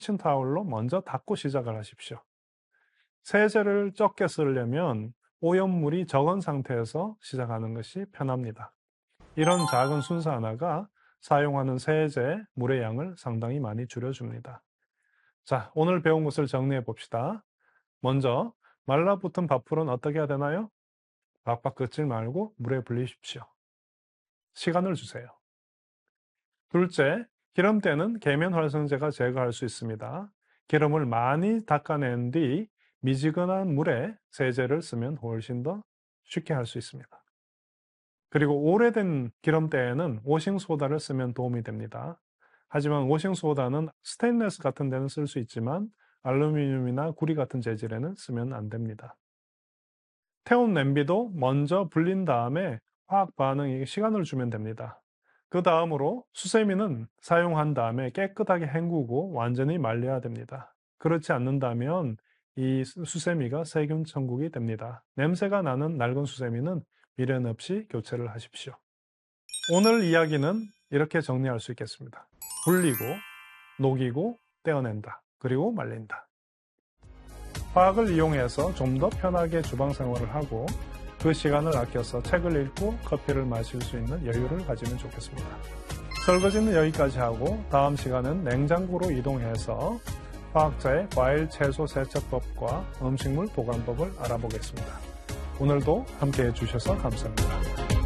키친타올로 먼저 닦고 시작을 하십시오. 세제를 적게 쓰려면 오염물이 적은 상태에서 시작하는 것이 편합니다. 이런 작은 순서 하나가 사용하는 세제, 물의 양을 상당히 많이 줄여줍니다. 자, 오늘 배운 것을 정리해 봅시다. 먼저 말라붙은 밥풀은 어떻게 해야 되나요? 박박 긋지 말고 물에 불리십시오. 시간을 주세요. 둘째, 기름때는 계면활성제가 제거할 수 있습니다. 기름을 많이 닦아낸 뒤 미지근한 물에 세제를 쓰면 훨씬 더 쉽게 할 수 있습니다. 그리고 오래된 기름때에는 워싱소다를 쓰면 도움이 됩니다. 하지만 워싱소다는 스테인리스 같은 데는 쓸 수 있지만 알루미늄이나 구리 같은 재질에는 쓰면 안 됩니다. 태운 냄비도 먼저 불린 다음에 화학 반응에 시간을 주면 됩니다. 그 다음으로 수세미는 사용한 다음에 깨끗하게 헹구고 완전히 말려야 됩니다. 그렇지 않는다면 이 수세미가 세균 천국이 됩니다. 냄새가 나는 낡은 수세미는 미련 없이 교체를 하십시오. 오늘 이야기는 이렇게 정리할 수 있겠습니다. 불리고, 녹이고, 떼어낸다. 그리고 말린다. 화학을 이용해서 좀 더 편하게 주방 생활을 하고 그 시간을 아껴서 책을 읽고 커피를 마실 수 있는 여유를 가지면 좋겠습니다. 설거지는 여기까지 하고 다음 시간은 냉장고로 이동해서 화학자의 과일 채소 세척법과 음식물 보관법을 알아보겠습니다. 오늘도 함께해 주셔서 감사합니다.